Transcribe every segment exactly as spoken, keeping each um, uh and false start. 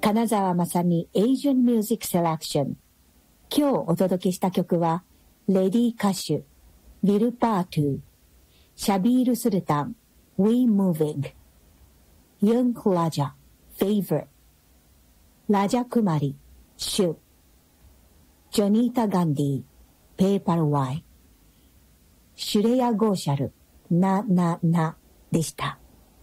金沢雅美 Asian Music Selection。今日お届けした曲は、レディ歌手、ビル・パートゥ、シャビール・スルタン、We Moving、ユン・ラジャ、Favorite、ラジャ・クマリ、Shoot、ジョニータ・ガンディ、ペーパル・ワイ、シュレヤ・ゴーシャル、な、な、なでした。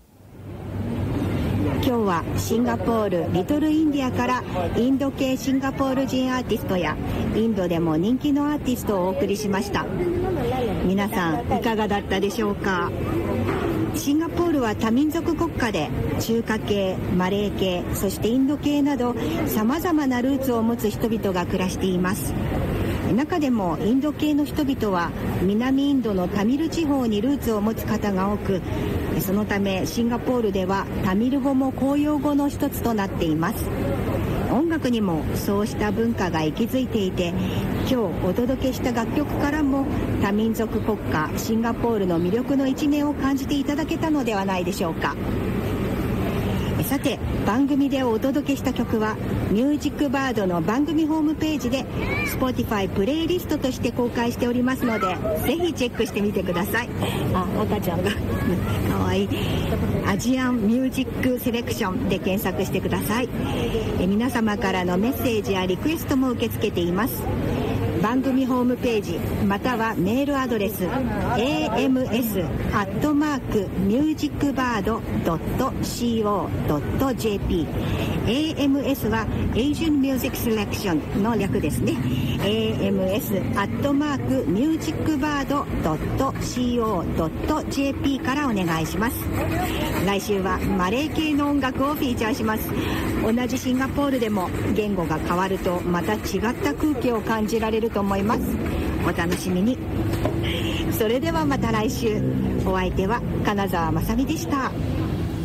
今日はシンガポールリトルインディアからインド系シンガポール人アーティストやインドでも人気のアーティストをお送りしました。皆さんいかがだったでしょうか。シンガポールは多民族国家で中華系、マレー系、そしてインド系などさまざまなルーツを持つ人々が暮らしています。中でもインド系の人々は南インドのタミル地方にルーツを持つ方が多く、そのためシンガポールではタミル語も公用語の一つとなっています。音楽にもそうした文化が息づいていて、今日お届けした楽曲からも多民族国家シンガポールの魅力の一面を感じていただけたのではないでしょうか。さて、番組でお届けした曲はミュージックバードの番組ホームページで Spotify プレイリストとして公開しておりますので、ぜひチェックしてみてください。あ、赤ちゃんがかわいい。アジアンミュージックセレクションで検索してください。え皆様からのメッセージやリクエストも受け付けています。番組ホームページまたはメールアドレス エーエムエス アットマーク ミュージックバード ドット シーオー ドット ジェーピー エーエムエス は Asian Music Selection の略ですね。 エーエムエス アットマーク ミュージックバード ドット シーオー ドット ジェーピー からお願いします。来週はマレー系の音楽をフィーチャーします。同じシンガポールでも言語が変わるとまた違った空気を感じられると思います。お楽しみに。それではまた来週。お相手は金沢雅美でした。